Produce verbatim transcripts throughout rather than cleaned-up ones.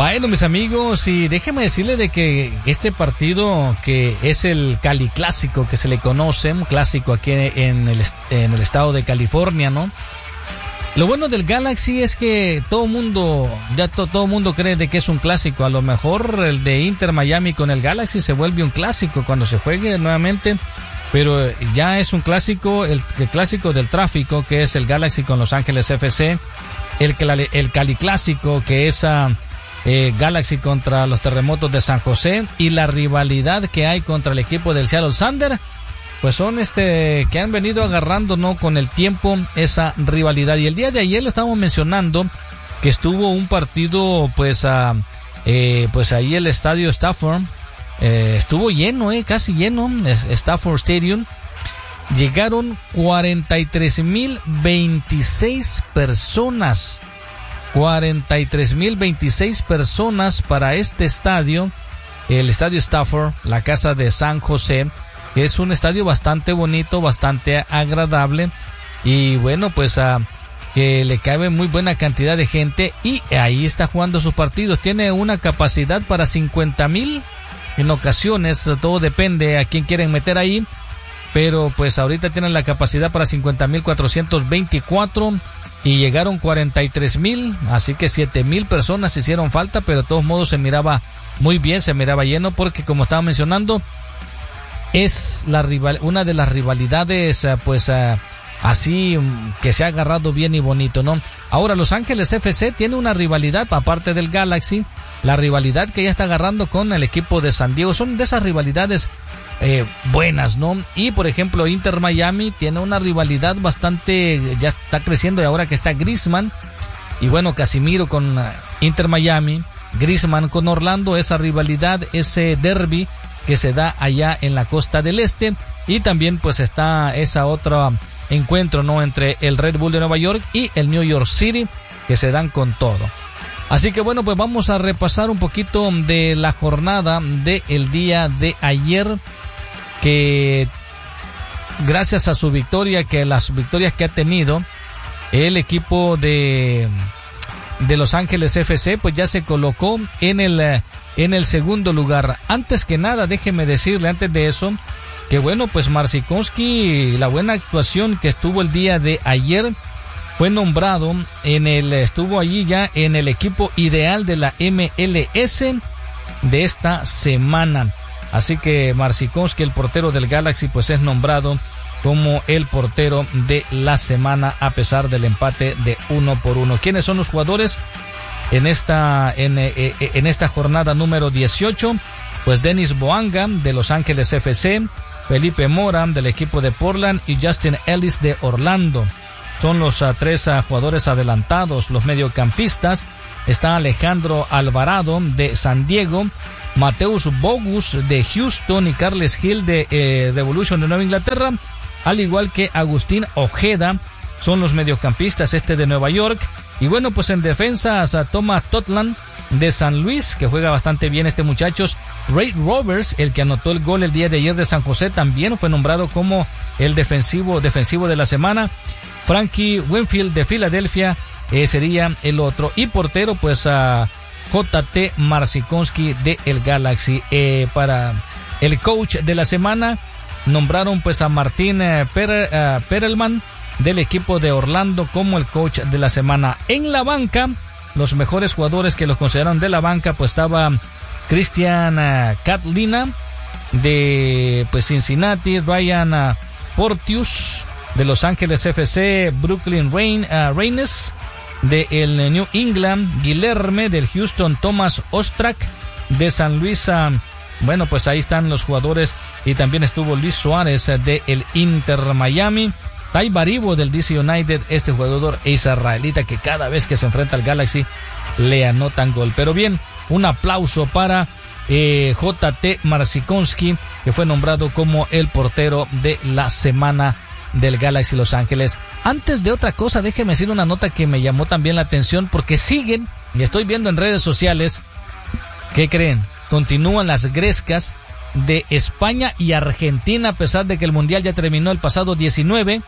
Bueno, mis amigos, y déjeme decirle de que este partido, que es el Cali Clásico, que se le conoce, un clásico aquí en el, en el estado de California, ¿no? Lo bueno del Galaxy es que todo mundo, ya to, todo mundo cree de que es un clásico. A lo mejor el de Inter Miami con el Galaxy se vuelve un clásico cuando se juegue nuevamente, pero ya es un clásico, el, el clásico del tráfico, que es el Galaxy con Los Ángeles F C, el, el Cali Clásico, que es uh, eh, Galaxy contra los Terremotos de San José, y la rivalidad que hay contra el equipo del Seattle Sounders. Pues son este que han venido agarrando, ¿no?, con el tiempo esa rivalidad. Y el día de ayer lo estábamos mencionando, que estuvo un partido, pues, a, eh, pues ahí el estadio Stafford, eh, estuvo lleno, eh, casi lleno, Stafford Stadium. Llegaron cuarenta y tres mil veintiséis personas, cuarenta y tres mil veintiséis personas para este estadio, el estadio Stafford, la casa de San José, que es un estadio bastante bonito, bastante agradable, y bueno, pues a uh, que le cabe muy buena cantidad de gente, y ahí está jugando sus partidos. Tiene una capacidad para cincuenta mil en ocasiones, todo depende a quién quieren meter ahí, pero pues ahorita tienen la capacidad para cincuenta mil cuatrocientos veinticuatro, y llegaron cuarenta y tres mil, así que siete mil personas hicieron falta, pero de todos modos se miraba muy bien, se miraba lleno, porque como estaba mencionando, es la rival, una de las rivalidades, pues uh, así que se ha agarrado bien y bonito, ¿no? Ahora Los Ángeles F C tiene una rivalidad, aparte del Galaxy, la rivalidad que ya está agarrando con el equipo de San Diego. Son de esas rivalidades eh, buenas, ¿no? Y por ejemplo Inter Miami tiene una rivalidad bastante, ya está creciendo, y ahora que está Griezmann, y bueno, Casimiro con uh, Inter Miami, Griezmann con Orlando, esa rivalidad, ese derby que se da allá en la costa del este, y también pues está esa otra encuentro, ¿no?, entre el Red Bull de Nueva York y el New York City, que se dan con todo. Así que bueno, pues vamos a repasar un poquito de la jornada del día de ayer, que gracias a su victoria, que las victorias que ha tenido el equipo de de Los Ángeles F C, pues ya se colocó en el en el segundo lugar. Antes que nada, déjeme decirle antes de eso que bueno, pues Marcinkowski, la buena actuación que estuvo el día de ayer, fue nombrado en el estuvo allí ya en el equipo ideal de la M L S de esta semana. Así que Marcinkowski, el portero del Galaxy, pues es nombrado como el portero de la semana, a pesar del empate de uno por uno. ¿Quiénes son los jugadores en esta en, eh, en esta jornada número dieciocho? Pues Denis Boanga de Los Ángeles F C, Felipe Mora del equipo de Portland y Justin Ellis de Orlando. Son los uh, tres uh, jugadores adelantados. Los mediocampistas: está Alejandro Alvarado de San Diego, Mateus Bogus de Houston y Carles Gil de eh, Revolution de Nueva Inglaterra, al igual que Agustín Ojeda. Son los mediocampistas este de Nueva York. Y bueno, pues en defensa a Thomas Totland de San Luis, que juega bastante bien este muchacho. Ray Roberts, el que anotó el gol el día de ayer de San José, también fue nombrado como el defensivo defensivo de la semana. Frankie Winfield de Filadelfia eh, sería el otro. Y portero, pues a J T Marcinkowski de el Galaxy. Eh, para el coach de la semana nombraron pues a Martín eh, Per, eh, Perelman del equipo de Orlando como el coach de la semana. En la banca, los mejores jugadores que los consideraron de la banca, pues estaba Christian uh, Catlina de pues Cincinnati, Ryan uh, Porteous de Los Ángeles F C, Brooklyn Rain, uh, Raines de el New England, Guilherme del Houston, Thomas Ostrak de San Luis. Uh, bueno, pues ahí están los jugadores, y también estuvo Luis Suárez uh, de el Inter Miami. Tai Baribo del D C United, este jugador israelita que cada vez que se enfrenta al Galaxy le anotan gol. Pero bien, un aplauso para eh, J T Marcinkowski, que fue nombrado como el portero de la semana del Galaxy Los Ángeles. Antes de otra cosa, déjeme decir una nota que me llamó también la atención, porque siguen, y estoy viendo en redes sociales, ¿qué creen? Continúan las grescas de España y Argentina, a pesar de que el Mundial ya terminó el pasado diecinueve.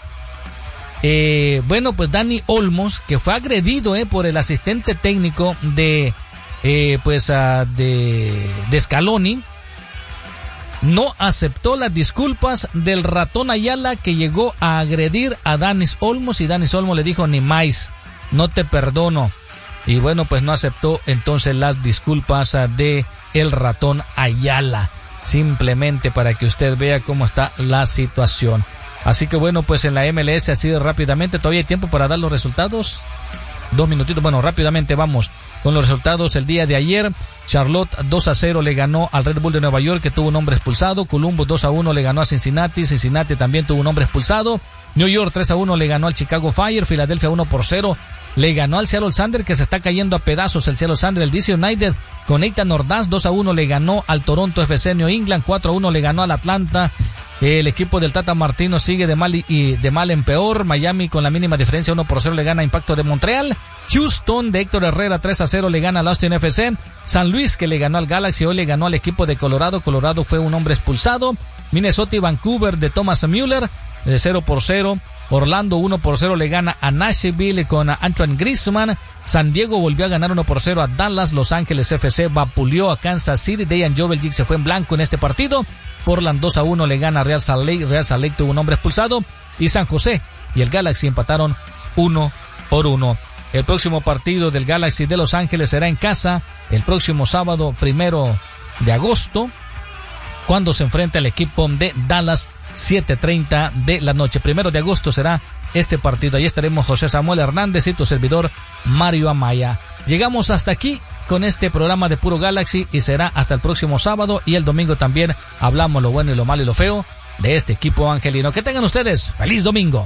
Eh, bueno, pues Dani Olmos, que fue agredido eh, por el asistente técnico de eh, pues uh, de, de Scaloni, no aceptó las disculpas del ratón Ayala, que llegó a agredir a Danis Olmos, y Danis Olmos le dijo: ni más, no te perdono. Y bueno, pues no aceptó entonces las disculpas de el ratón Ayala, simplemente para que usted vea cómo está la situación. Así que bueno, pues en la M L S, así de rápidamente, todavía hay tiempo para dar los resultados. Dos minutitos, bueno, rápidamente vamos con los resultados. El día de ayer, Charlotte dos a cero le ganó al Red Bull de Nueva York, que tuvo un hombre expulsado. Columbus dos a uno le ganó a Cincinnati. Cincinnati también tuvo un hombre expulsado. New York tres a uno le ganó al Chicago Fire. Filadelfia uno por cero le ganó al Seattle Sander, que se está cayendo a pedazos el Seattle Sander. El D C United con Nathan Ordaz dos a uno le ganó al Toronto F C. New England cuatro a uno le ganó al Atlanta. El equipo del Tata Martino sigue de mal y de mal en peor. Miami con la mínima diferencia uno por cero le gana a Impacto de Montreal. Houston de Héctor Herrera tres a cero le gana al Austin F C. San Luis, que le ganó al Galaxy, hoy le ganó al equipo de Colorado. Colorado fue un hombre expulsado. Minnesota y Vancouver de Thomas Mueller de cero por cero. Orlando uno por cero le gana a Nashville con Antoine Griezmann. San Diego volvió a ganar uno por cero a Dallas. Los Ángeles F C vapuleó a Kansas City. Dejan Joveljic se fue en blanco en este partido. Portland dos a uno le gana a Real Salt Lake. Real Salt Lake tuvo un hombre expulsado. Y San José y el Galaxy empataron uno por uno. El próximo partido del Galaxy de Los Ángeles será en casa el próximo sábado primero de agosto, cuando se enfrenta el equipo de Dallas, siete treinta de la noche. Primero de agosto será este partido. Ahí estaremos José Samuel Hernández y tu servidor Mario Amaya. Llegamos hasta aquí con este programa de Puro Galaxy, y será hasta el próximo sábado, y el domingo también hablamos lo bueno y lo malo y lo feo de este equipo angelino. Que tengan ustedes feliz domingo.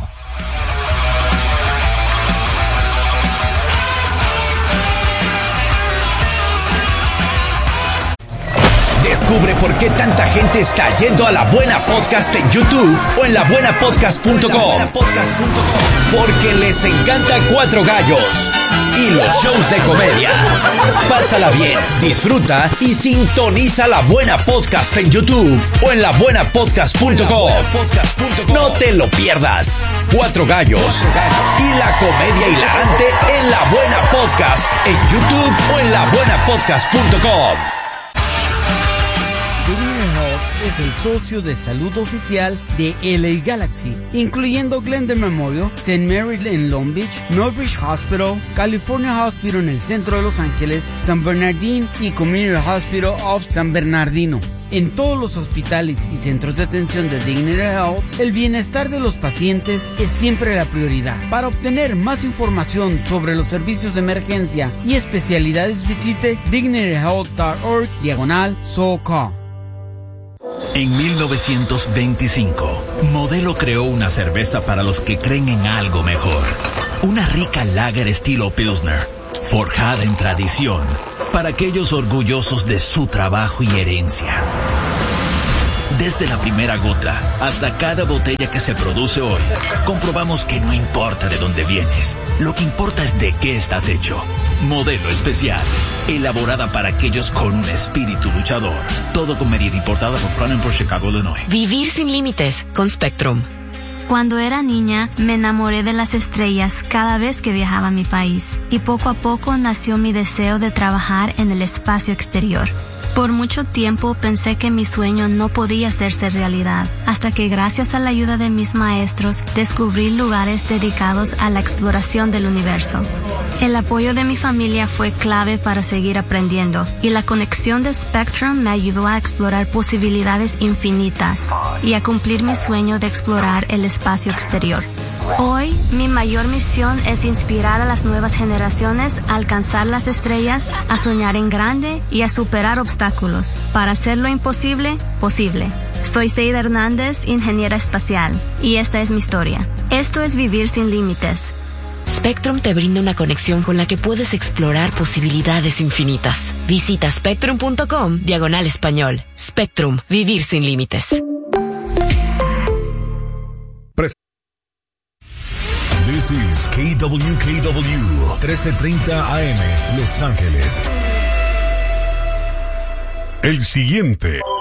Descubre por qué tanta gente está yendo a La Buena Podcast en YouTube o en la buena podcast punto com. Porque les encanta Cuatro Gallos y los shows de comedia. Pásala bien, disfruta y sintoniza La Buena Podcast en YouTube o en la buena podcast punto com. No te lo pierdas. Cuatro Gallos y la comedia hilarante en La Buena Podcast en YouTube o en la buena podcast punto com. Es el socio de salud oficial de L A Galaxy, incluyendo Glendale Memorial, Saint Mary en Long Beach, Northridge Hospital, California Hospital en el centro de Los Ángeles, San Bernardino y Community Hospital of San Bernardino. En todos los hospitales y centros de atención de Dignity Health, el bienestar de los pacientes es siempre la prioridad. Para obtener más información sobre los servicios de emergencia y especialidades, visite dignity health punto org diagonal SoCal. En mil novecientos veinticinco, Modelo creó una cerveza para los que creen en algo mejor. Una rica lager estilo Pilsner, forjada en tradición, para aquellos orgullosos de su trabajo y herencia. Desde la primera gota hasta cada botella que se produce hoy, comprobamos que no importa de dónde vienes, lo que importa es de qué estás hecho. Modelo especial, elaborada para aquellos con un espíritu luchador. Todo con medida, importada por Cronenberg, Chicago, Illinois. Vivir sin límites con Spectrum. Cuando era niña, me enamoré de las estrellas cada vez que viajaba a mi país, y poco a poco nació mi deseo de trabajar en el espacio exterior. Por mucho tiempo pensé que mi sueño no podía hacerse realidad, hasta que gracias a la ayuda de mis maestros descubrí lugares dedicados a la exploración del universo. El apoyo de mi familia fue clave para seguir aprendiendo, y la conexión de Spectrum me ayudó a explorar posibilidades infinitas y a cumplir mi sueño de explorar el espacio exterior. Hoy, mi mayor misión es inspirar a las nuevas generaciones a alcanzar las estrellas, a soñar en grande y a superar obstáculos para hacer lo imposible posible. Soy Seida Hernández, ingeniera espacial, y esta es mi historia. Esto es Vivir sin Límites. Spectrum te brinda una conexión con la que puedes explorar posibilidades infinitas. Visita spectrum punto com diagonal español. Spectrum, vivir sin límites. This is K W K W, trece treinta A M, Los Ángeles. El siguiente